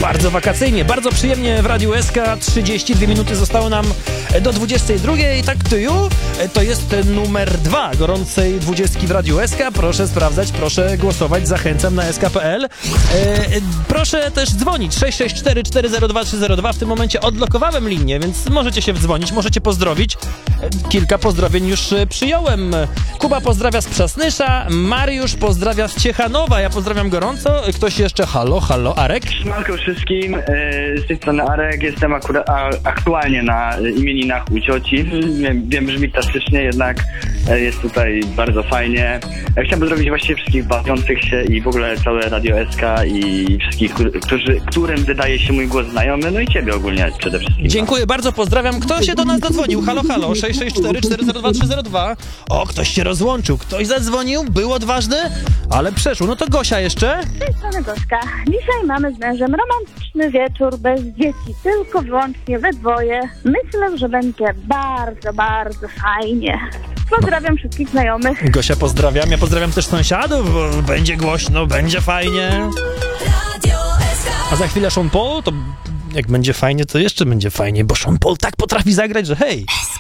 bardzo wakacyjnie, bardzo przyjemnie w Radiu SK. 32 minuty zostało nam do 22. Tak to jest numer 2 gorącej 20 w Radiu SK. Proszę sprawdzać, proszę głosować, zachęcam na sk.pl. Proszę też dzwonić 664 402 302. W tym momencie odblokowałem linię, więc możecie się wdzwonić, możecie pozdrowić. Kilka pozdrowień już przyjąłem. Kuba pozdrawia z Przasnysza, Mariusz pozdrawia z Ciechanowa, ja pozdrawiam gorąco. Ktoś jeszcze? Halo, Arek? Siemanko wszystkim, z tej strony Arek, jestem akurat aktualnie na imieninach u cioci. Wiem, brzmi klasycznie, jednak jest tutaj bardzo fajnie. Chciałem pozdrowić właściwie wszystkich bawiących się i w ogóle całe Radio SK i wszystkich, którym wydaje się mój głos znajomy, no i ciebie ogólnie przede wszystkim. Dziękuję bardzo, pozdrawiam. Kto się do nas dodzwonił? Halo, 664 402 302. O, ktoś się rozłączył, ktoś zadzwonił, był odważny, ale przeszło. No to Gosia jeszcze. Z tej strony Gośka. Dzisiaj mamy z mężem romantyczny wieczór bez dzieci, tylko wyłącznie we dwoje. Myślę, że będzie bardzo, bardzo fajnie. Pozdrawiam wszystkich znajomych. Gosia, pozdrawiam. Ja pozdrawiam też sąsiadów, bo będzie głośno, będzie fajnie. A za chwilę Sean Paul, to jak będzie fajnie, to jeszcze będzie fajnie, bo Sean Paul tak potrafi zagrać, że hej!